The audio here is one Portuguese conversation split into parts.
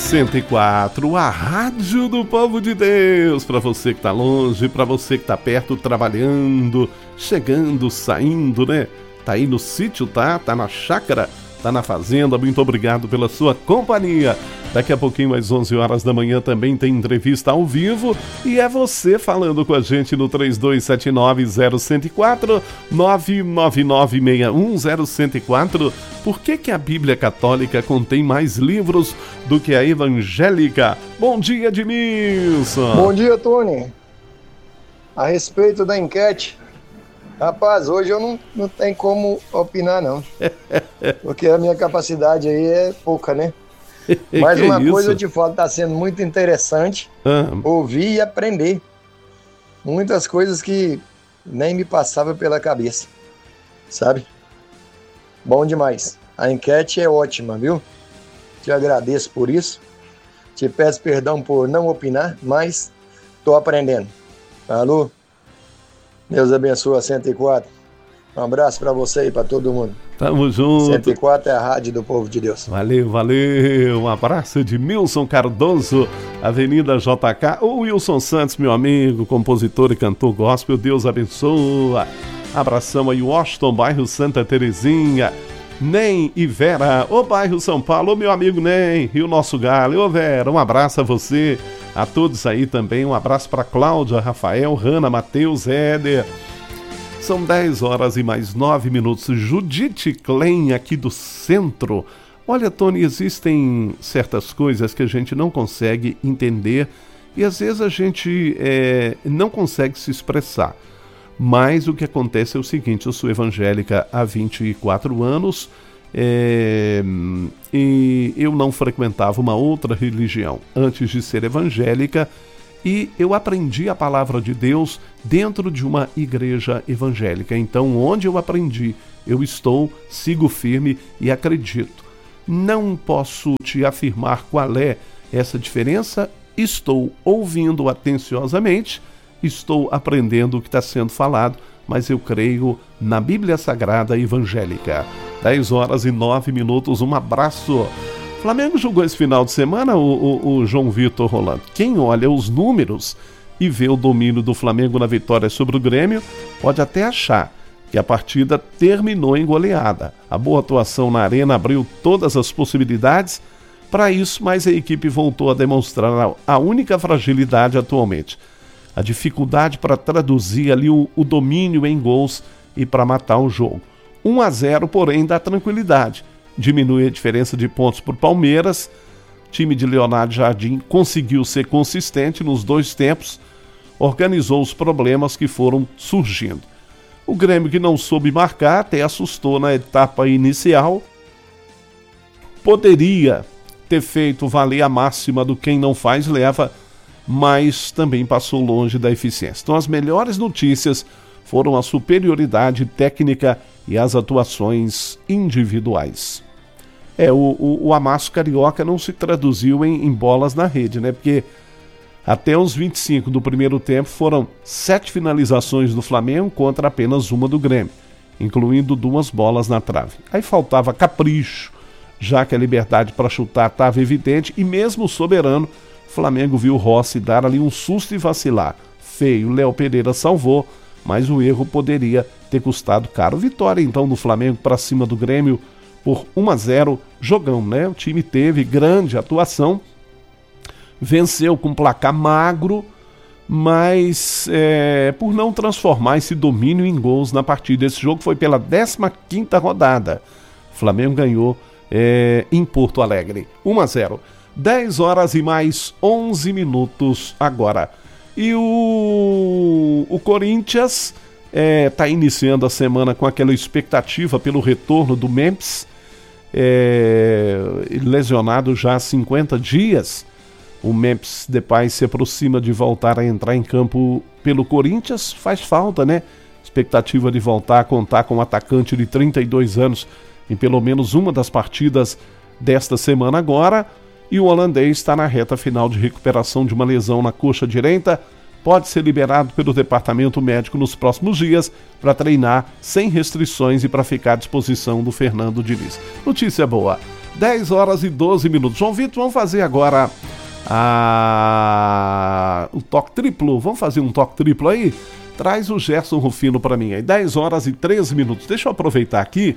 104, a rádio do povo de Deus, para você que está longe, para você que está perto, trabalhando, chegando, saindo, né? Tá aí no sítio, tá na chácara, tá na fazenda. Muito obrigado pela sua companhia. Daqui a pouquinho, às 11 horas da manhã, também tem entrevista ao vivo. E é você falando com a gente no 3279-0104, 999610104. Por que a Bíblia Católica contém mais livros do que a evangélica? Bom dia, Edmilson. Bom dia, Tony. A respeito da enquete, rapaz, hoje eu não tenho como opinar, não. Porque a minha capacidade aí é pouca, né? Mas uma coisa eu te falo, está sendo muito interessante ouvir e aprender. Muitas coisas que nem me passava pela cabeça, sabe? Bom demais. A enquete é ótima, viu? Te agradeço por isso. Te peço perdão por não opinar, mas estou aprendendo. Alô? Deus abençoe a 104. Um abraço para você e para todo mundo. Tamo junto. 104 é a rádio do povo de Deus. Valeu. Um abraço de Milson Cardoso, Avenida JK. O Wilson Santos, meu amigo, compositor e cantor gospel. Deus abençoa. Abração aí, Washington, bairro Santa Terezinha. Nem e Vera, o bairro São Paulo. Ô meu amigo Nem e o nosso Galo. Ô Vera, um abraço a você. A todos aí também. Um abraço para Cláudia, Rafael, Hanna, Matheus, Éder. São 10 horas e mais 9 minutos. Judite Klein, aqui do centro. Olha, Tony, existem certas coisas que a gente não consegue entender e às vezes a gente não consegue se expressar. Mas o que acontece é o seguinte: eu sou evangélica há 24 anos e eu não frequentava uma outra religião antes de ser evangélica. E eu aprendi a palavra de Deus dentro de uma igreja evangélica. Então, onde eu aprendi, eu sigo firme e acredito. Não posso te afirmar qual é essa diferença. Estou ouvindo atenciosamente, estou aprendendo o que está sendo falado, mas eu creio na Bíblia Sagrada Evangélica. 10 horas e 9 minutos, um abraço. Flamengo jogou esse final de semana, o João Vitor Rolando. Quem olha os números e vê o domínio do Flamengo na vitória sobre o Grêmio, pode até achar que a partida terminou em goleada. A boa atuação na arena abriu todas as possibilidades para isso, mas a equipe voltou a demonstrar a única fragilidade atualmente: a dificuldade para traduzir ali o domínio em gols e para matar o jogo. 1-0, porém, dá tranquilidade. Diminui a diferença de pontos por Palmeiras. O time de Leonardo Jardim conseguiu ser consistente nos dois tempos, organizou os problemas que foram surgindo. O Grêmio, que não soube marcar, até assustou na etapa inicial. Poderia ter feito valer a máxima do quem não faz leva, mas também passou longe da eficiência. Então, as melhores notícias foram a superioridade técnica e as atuações individuais. O amasso carioca não se traduziu em bolas na rede, né? Porque até os 25 do primeiro tempo foram 7 finalizações do Flamengo contra apenas uma do Grêmio, incluindo 2 bolas na trave. Aí faltava capricho, já que a liberdade para chutar estava evidente, e mesmo o soberano, o Flamengo viu o Rossi dar ali um susto e vacilar. Feio, Léo Pereira salvou, mas o erro poderia ter custado caro. Vitória então do Flamengo para cima do Grêmio por 1-0, jogão, né? O time teve grande atuação, venceu com placar magro, mas por não transformar esse domínio em gols na partida. Esse jogo foi pela 15ª rodada. O Flamengo ganhou em Porto Alegre, 1-0. 10 horas e mais 11 minutos agora. E o Corinthians está iniciando a semana com aquela expectativa pelo retorno do Memphis, lesionado já há 50 dias. O Memphis Depay se aproxima de voltar a entrar em campo pelo Corinthians. Faz falta, né? Expectativa de voltar a contar com um atacante de 32 anos em pelo menos uma das partidas desta semana agora. E o holandês está na reta final de recuperação de uma lesão na coxa direita. Pode ser liberado pelo departamento médico nos próximos dias para treinar sem restrições e para ficar à disposição do Fernando Diniz. Notícia boa. 10 horas e 12 minutos. João Vitor, vamos fazer agora o toque triplo. Vamos fazer um toque triplo aí? Traz o Gerson Rufino para mim aí. 10 horas e 13 minutos. Deixa eu aproveitar aqui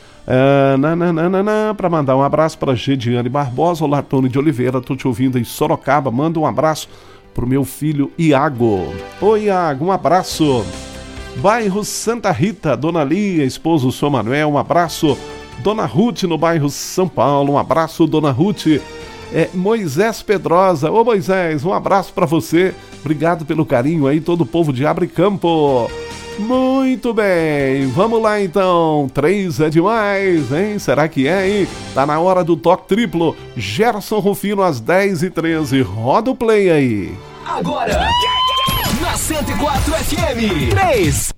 para mandar um abraço para Gediane Barbosa. Olá, Tony de Oliveira, tô te ouvindo em Sorocaba. Manda um abraço pro meu filho Iago. Oi, Iago, um abraço. Bairro Santa Rita, Dona Lia, esposo São Manuel, um abraço. Dona Ruth no bairro São Paulo, um abraço, Dona Ruth. Moisés Pedrosa, ô Moisés, um abraço para você. Obrigado pelo carinho aí, todo o povo de Abre Campo. Muito bem, vamos lá então. 3 é demais, hein? Será que é, hein? Tá na hora do toque triplo. Gerson Rufino às 10h13. Roda o play aí. Agora, na 104 FM, 3.